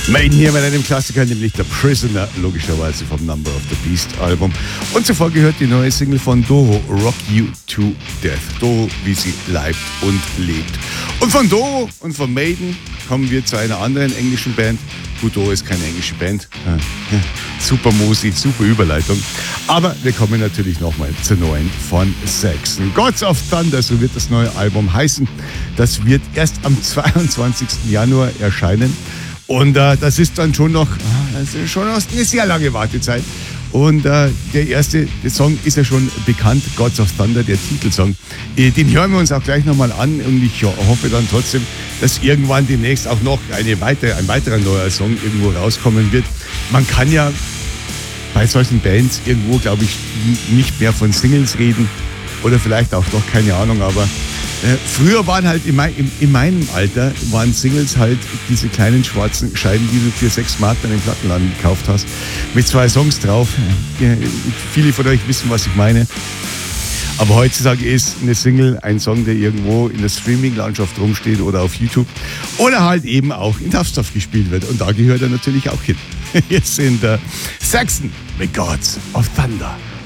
Maiden hier mit einem Klassiker, nämlich The Prisoner, logischerweise vom Number of the Beast Album. Und zuvor gehört die neue Single von Doro, Rock You to Death. Doro, wie sie leibt und lebt. Und von Doro und von Maiden kommen wir zu einer anderen englischen Band. Gut, Doro ist keine englische Band. Super Musik, super Überleitung. Aber wir kommen natürlich nochmal zur neuen von Saxon. Gods of Thunder, so wird das neue Album heißen. Das wird erst am 22. Januar erscheinen. Und das ist dann schon noch eine sehr lange Wartezeit. Und der Song ist ja schon bekannt, Gods of Thunder, der Titelsong. Den hören wir uns auch gleich nochmal an und ich hoffe dann trotzdem, dass irgendwann demnächst auch noch ein weiterer neuer Song irgendwo rauskommen wird. Man kann ja bei solchen Bands irgendwo, glaube ich, nicht mehr von Singles reden oder vielleicht auch doch, keine Ahnung, aber früher waren halt in meinem Alter waren Singles halt diese kleinen schwarzen Scheiben, die du für 6 Mark dann im Plattenladen gekauft hast, mit 2 Songs drauf. Viele von euch wissen, was ich meine. Aber heutzutage ist eine Single ein Song, der irgendwo in der Streaming-Landschaft rumsteht oder auf YouTube oder halt eben auch in Tough Stuff gespielt wird. Und da gehört er natürlich auch hin. Hier sind Saxon mit Gods of Thunder.